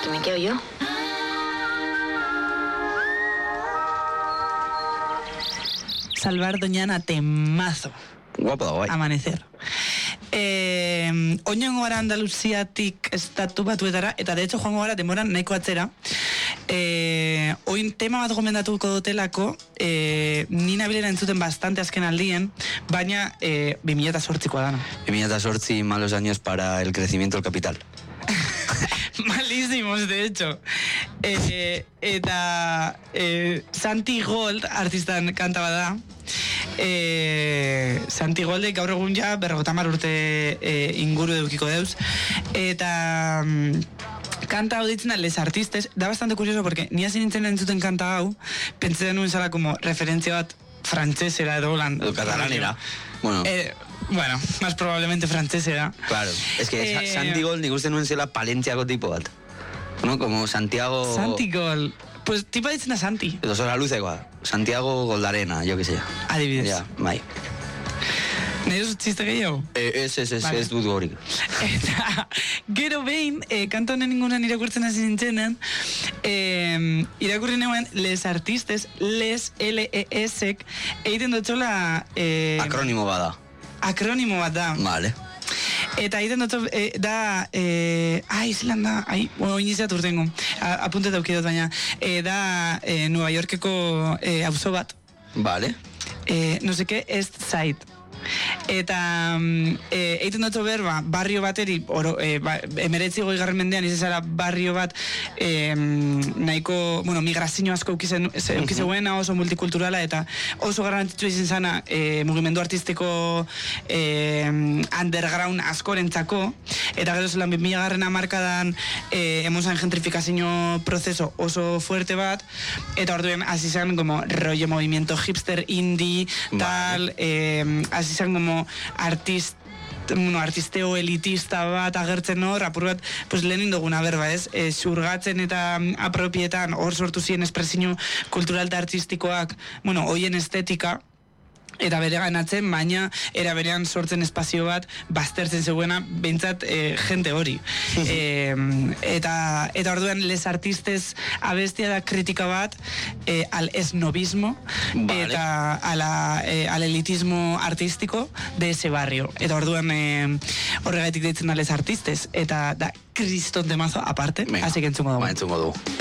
que me quedo yo. Salvar Doñana, temazo. Guapo da, guai. Amanecer. Oinengo gara Andaluziatik estatu batuetara, eta de hecho joango gara demoran nahiko atzera. Oin tema bat gomendatuko dutelako, ni nabilera entzuten bastante azken aldien, baina 2008koa dana. 2008, malos años para el crecimiento del capital. Malísimos, de hecho. Eta Santi Gold artistan kanta bada. Santi Goldek gaur egun ja 50 urte inguru edukiko deuz. Eta kanta hau ditzen da Les Artistes, da bastante curioso porque ni hasi nintzen entzuten kanta hau, pentsatzen nuen zara como referentzia bat frantsesera edo catalanera. Bueno, más probablemente frantsesera. Claro, es que Santi Gold nik uste nuen zela palentziako tipo bat. ¿No? Como Santiago... Santi Gold. Pues tipa ditzen da Santi. Edo zora luzekoa. Santiago Goldarena, yo que sé. Adibidez. Ja, bai. Nahi duzu txiste gehiago? Ez dut gorik. Eta gero behin, kanta honen inguruan irakurtzen hasi nintzenen, irakurri neuen Les Artistes, Les, L-E-S-ek, egiten dutxola... Akronimo bada. Akronimo bat da. Vale. Eta egiten dutxo, da... zelan da... iniziatu urtengo. Apunte daukidot baina. Da Nueva Yorkeko auzo bat. Vale. No sé qué, East Side. Eta egiten dut berba barrio bateri 19. mendean izan barrio bat nahiko, migrazio asko eukizeguena, oso multikulturala eta oso garrantzitsua izan zana mugimendu artistiko underground askorentzako, eta gero zelan 2000. Hamarkadan emon zan gentrifikazio prozeso oso fuerte bat, eta orduen hasi zan como rollo movimiento hipster indie tal, hasi zan como artisteo elitista bat agertzen hor, apur bat, pues lehenin duguna berba, ez? Xurgatzen eta apropietan hor sortu ziren espresio kultural eta artistikoak, hoien estetika, eta bere ganatzen, baina era berean sortzen espazio bat baztertzen zegoena behintzat jente hori. Eta orduan Les Artistes abestia da kritika bat al esnobismo, vale. Eta al elitismo artístico de ese barrio. Eta orduan horregatik deitzen da Les Artistes, eta da kriston temazo aparte, así que entzungo dugu.